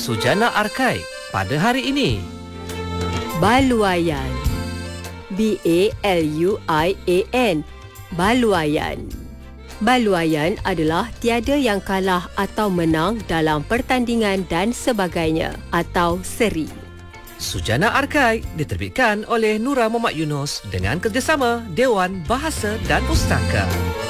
Sujana Arkai pada hari ini. Baluayan. B-A-L-U-I-A-N. Baluayan. Baluayan adalah tiada yang kalah atau menang dalam pertandingan dan sebagainya atau seri. Sujana Arkai diterbitkan oleh Nura Muhammad Yunus dengan kerjasama Dewan Bahasa dan Pustaka.